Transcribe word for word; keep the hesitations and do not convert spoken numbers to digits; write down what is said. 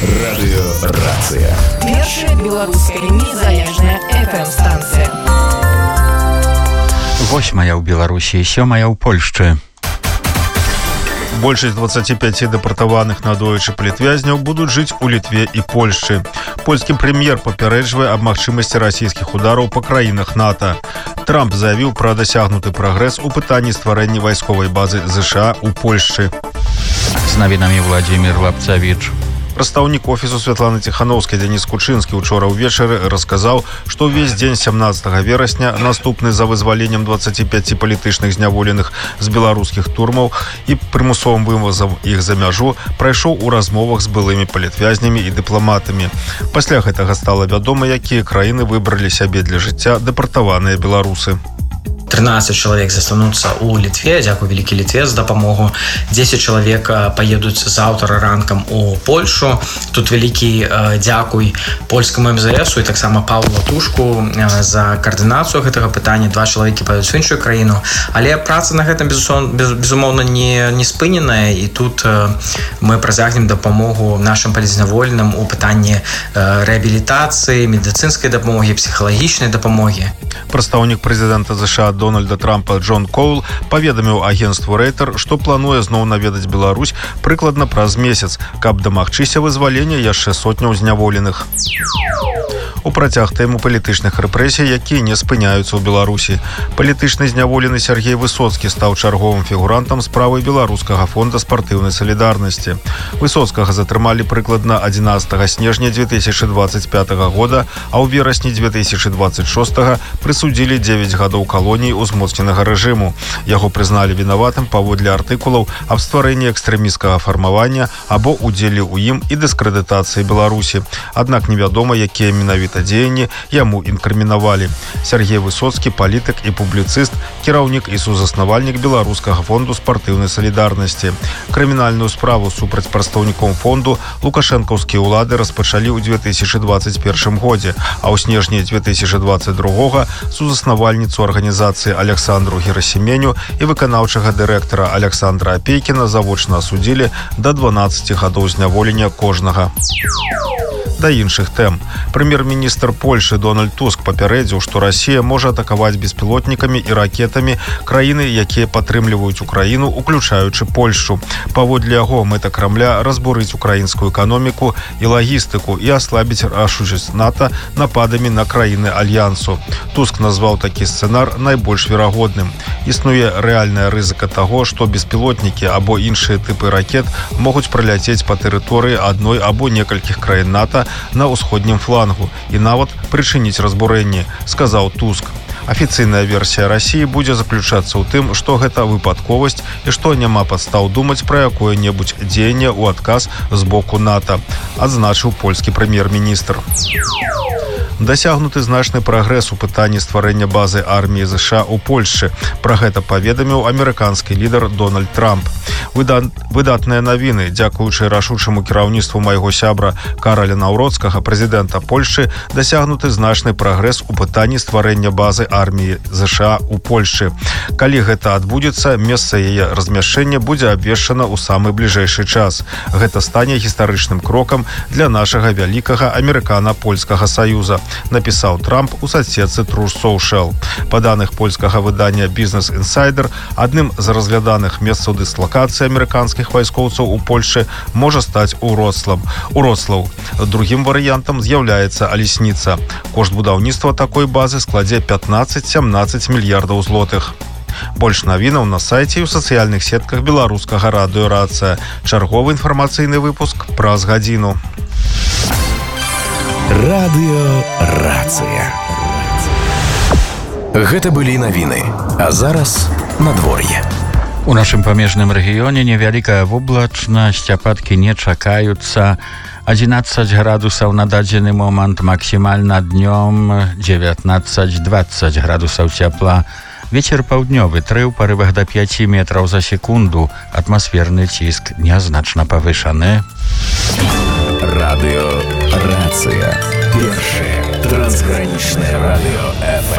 Радыёрацыя. Першая беларуская незалежная эф эм-станцыя. Восьмая ў Беларусі, сёмая ў Польшчы. Большасць дваццаці пяці дэпартаваных надоечы палітвязняў будуць жыць у Літве і Польшчы. Польскі прэм'ер папярэджвае аб магчымасці расійскіх удараў па краінах НАТО. Трамп заявіў пра дасягнуты прагрэс у пытанні стварэння вайсковай базы ЗША ў Польшчы. З навінамі Владзімір Лапцавіч. Прадстаўнік офісу Святланы Ціханаўскай Дзяніс Кучынскі учора ўвечары расказаў, што ўвесь дзень сямнаццатага верасня, наступны за вызваленнем дваццаці пяці палітычных зняволеных з беларускіх турмаў і прымусовым вывазам іх за мяжу, прайшоў у размовах з былымі палітвязнямі і дыпламатамі. Пасля гэтага стала вядома, якія краіны выбралі сябе для жыцця дэпартаваныя беларусы. тринадцать человек застануцца у Літве, дзякуй вялікі Літве за дапамогу. дзесяць чалавек паедуць заўтра ранкам у Польшу. Тут вялікі дзякуй польскаму эм зэ эсу і таксама Паўлу Латушку за каардынацыю гэтага пытання. Два чалавекі паедуць в іншую краіну. Але праца на гэтым безумоўна не, не спыненая, і тут мы працягнем дапамогу нашым палітзняволеным у пытанні рэабілітацыі, медыцынскай дапамогі, псіхалагічнай дапамогі. Прадстаўнік прэзідэнта ЗША Дональда Трампа Джон Коул паведаміў агенцтву Рейтер, што плануе зноў наведаць Беларусь прыкладна праз месяц, каб дамагчыся вызвалення яшчэ сотняў зняволеных. У працяг тэму палітычных рэпрэсій, якія не спыняюцца ў Беларусі. Палітычны зняволены Сергей Высоцкі стаў чарговым фігурантам справы Беларускага фонда спартыўнай салідарнасці. Высоцкага затрымалі прыкладна адзінаццатага снежня дзве тысячы дваццаць пятага года, а ў верасні дзве тысячы дваццаць шостага прысудзілі дзевяць гадоў калоніі узмоцненага рэжыму. Яго прызналі вінаватым паводле артыкулаў аб стварэнні экстрэмісцкага фармавання або удзеле ў ім і дыскрэдытацыі Беларусі. Аднак невядома, якія менавіта дзеянні яму інкрымінавалі. Сергей Высоцкі – палітык і публіцыст, кіраўнік і сузаснавальнік Беларускага фонду спартыўнай салідарнасці. Крымінальную справу супраць прадстаўніком фонду лукашэнкаўскія ўлады распачалі ў дзве тысячы дваццаць першым годзе, а ў снежні дзве тысячы дваццаць другога сузаснавальніцу арганізацыі Александру Герасіменю і выканаўчага дырэктара Александра Апейкіна завочна асудзілі да дванаццаці гадоў зняволення кожнага. Да іншых тэм. Прэм'ер-міністр Польшы Дональд Туск папярэдзіў, што Расія можа атакаваць беспілотнікамі і ракетамі краіны, якія падтрымліваюць Украіну, уключаючы Польшчу. Паводле яго мэта Крамля разбурыць украінскую эканоміку і лагістыку і аслабіць рашучасць НАТО нападамі на краіны Альянсу. Туск назваў такі сцэнар найбольш верагодным. Існуе рэальная рызыка таго, што беспілотнікі або іншыя тыпы ракет могуць праляцець па тэрыторыі адной або некалькіх краін НАТО на ўсходнім флангу і нават прычыніць разбурэнне, сказаў Туск. Афіцыйная версія Расіі будзе заключацца ў тым, што гэта выпадковасць і што няма падстаў думаць пра якое-небудзь дзеянне ў адказ з боку НАТО, адзначыў польскі прэм'ер-міністр. Дасягнуты значны прагрэс у пытанні стварэння базы арміі ЗША ў Польшчы. Пра гэта паведаміў амерыканскі лідар Дональд Трамп. Выда... Выдатныя навіны. Дзякуючы рашучаму кіраўніцтву майго сябра Караля Наўроцкага, прэзідэнта Польшчы, дасягнуты значны прагрэс у пытанні стварэння базы арміі ЗША ў Польшчы. Калі гэта адбудзецца, месца яе размяшчэння будзе абвешчана ў самы бліжэйшы час. Гэта стане гістарычным крокам для нашага вялікага амерыкана-польскага саюза, напісаў Трамп у соцсетцы Truth Social. Па даных польскага выдання Business Insider, адным з разгляданых месцаў дыслакацыі амерыканскіх вайскоўцаў у Польшчы можа стаць Уроцлаў. Уроцлаў. Другім варыянтам з'яўляецца Алесніца. Кошт будаўніцтва такой базы складзе пятнаццаць-сямнаццаць мільярдаў злотых. Больш навінаў на сайце і ў сацыяльных сетках беларускага радыёрацыя. Чарговы інфармацыйны выпуск праз гадзіну. Радыёрацыя. Гэта былі навіны, а зараз надвор'е. У нашым памежным рэгіёне невялікая воблачнасць, ападкі не чакаюцца. адзінаццаць градусаў на дадзены момант, максімальна днём дзевятнаццаць-дваццаць градусаў цяпла. Вецер паўднёвы трэ ў парывах да пяці метраў за секунду. Атмасферны ціск нязначна павышаны. Радыёрацыя. Першае трансгранічнае радыё эф эм.